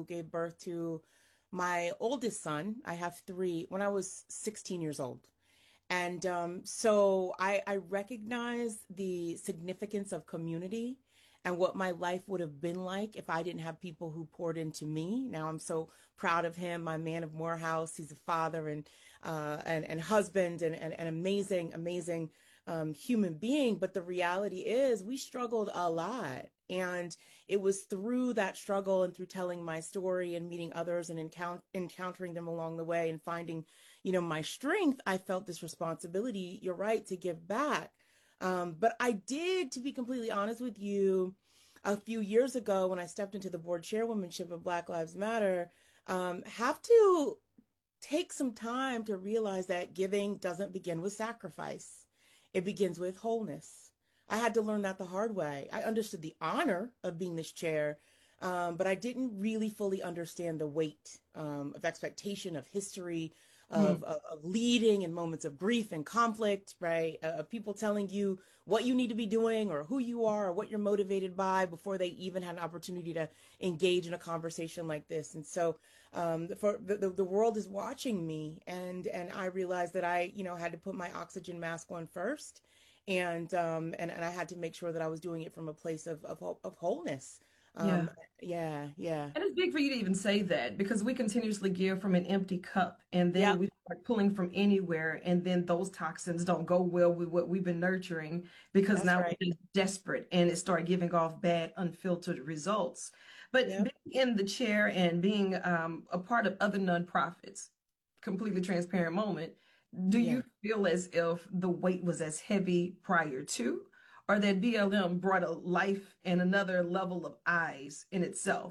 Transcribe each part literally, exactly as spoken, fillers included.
gave birth to my oldest son. I have three when I was sixteen years old. And um, so I, I recognize the significance of community and what my life would have been like if I didn't have people who poured into me. Now I'm so proud of him, my man of Morehouse. He's a father and uh, and, and husband and, and an amazing, amazing um, human being. But the reality is we struggled a lot. And it was through that struggle and through telling my story and meeting others and encount encountering them along the way and finding you know, my strength, I felt this responsibility, you're right, to give back. Um, but I did, to be completely honest with you, a few years ago when I stepped into the board chairwomanship of Black Lives Matter, um, have to take some time to realize that giving doesn't begin with sacrifice. It begins with wholeness. I had to learn that the hard way. I understood the honor of being this chair, um, but I didn't really fully understand the weight um, of expectation, of history, Mm. of, of, of leading in moments of grief and conflict, right? Uh, of people telling you what you need to be doing or who you are or what you're motivated by before they even had an opportunity to engage in a conversation like this. And so um, for the, the, the world is watching me and and I realized that I, you know, had to put my oxygen mask on first and um and, and I had to make sure that I was doing it from a place of of, of wholeness. Yeah. Um yeah, yeah. And it's big for you to even say that because we continuously give from an empty cup and then Yep, we start pulling from anywhere. And then those toxins don't go well with what we've been nurturing because that's now right. we're just desperate and it started giving off bad, unfiltered results. But Yep. being in the chair and being um, a part of other nonprofits, completely transparent moment, do Yeah. you feel as if the weight was as heavy prior to, or that B L M brought a life and another level of eyes in itself?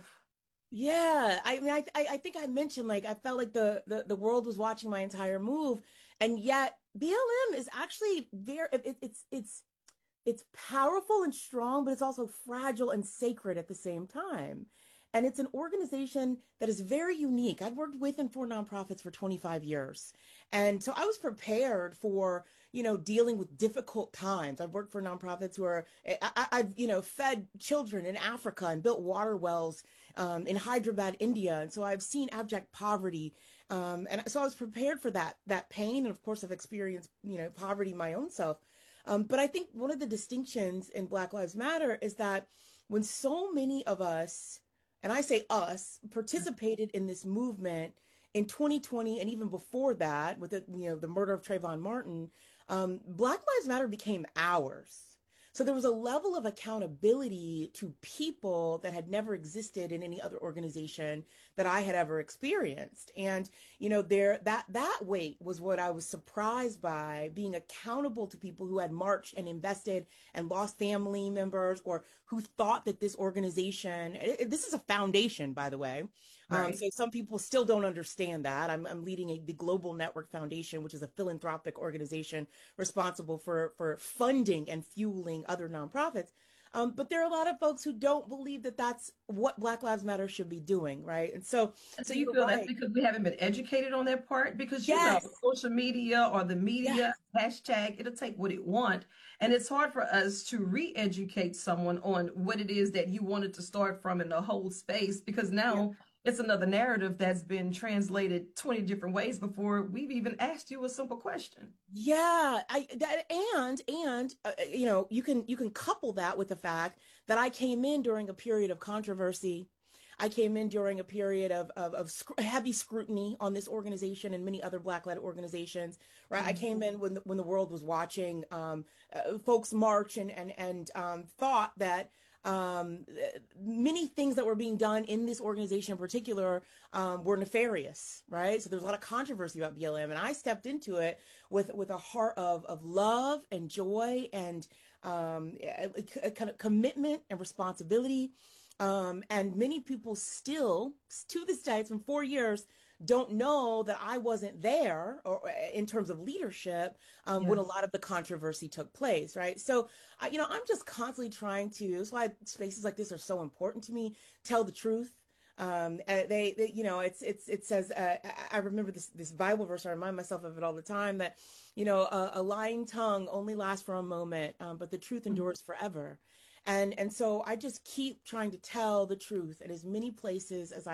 Yeah, I mean, I, I I think I mentioned like I felt like the, the the world was watching my entire move, and yet B L M is actually very it, it's it's it's powerful and strong, but it's also fragile and sacred at the same time. And it's an organization that is very unique. I've worked with and for nonprofits for twenty-five years. And so I was prepared for, you know, dealing with difficult times. I've worked for nonprofits who are, I, I, have you know, fed children in Africa and built water wells um, in Hyderabad, India. And so I've seen abject poverty. Um, and so I was prepared for that, that pain. And of course, I've experienced, you know, poverty my own self. Um, but I think one of the distinctions in Black Lives Matter is that when so many of us, and I say us, participated in this movement in twenty twenty and even before that, with the you know the murder of Trayvon Martin, um, Black Lives Matter became ours. So there was a level of accountability to people that had never existed in any other organization that I had ever experienced. And you know there that that weight was what I was surprised by, being accountable to people who had marched and invested and lost family members or who thought that this organization it, this is a foundation, by the way. Um, Right. so some people still don't understand that. I'm, I'm leading a, the Global Network Foundation, which is a philanthropic organization responsible for for funding and fueling other nonprofits. Um, but there are a lot of folks who don't believe that that's what Black Lives Matter should be doing, right? And so, And so so you you're feel that's right. because we haven't been educated on that part? Because you know, Yes, social media or the yes, media hashtag, it'll take what it want. And it's hard for us to re-educate someone on what it is that you wanted to start from in the whole space because yeah. now it's another narrative that's been translated twenty different ways before we've even asked you a simple question. Yeah, I that and and uh, you know you can you can couple that with the fact that I came in during a period of controversy. I came in during a period of of, of sc heavy scrutiny on this organization and many other Black-led organizations. Right, I Mm. came in when the, when the world was watching um, uh, folks march and and and um, thought that um, many things that were being done in this organization in particular um, were nefarious. Right, so there's a lot of controversy about B L M, and I stepped into it with with a heart of of love and joy and um, a, a kind of commitment and responsibility. Um, and many people still, to this day, it's been four years, don't know that I wasn't there or in terms of leadership um, when Yeah. a lot of the controversy took place, right? So, I, you know, I'm just constantly trying to. That's why spaces like this are so important to me. Tell the truth. Um, uh, they, they, you know, it's, it's, it says, uh, I I remember this, this Bible verse. I remind myself of it all the time that, you know, a, a lying tongue only lasts for a moment, um, but the truth Mm. endures forever. And, and so I just keep trying to tell the truth in as many places as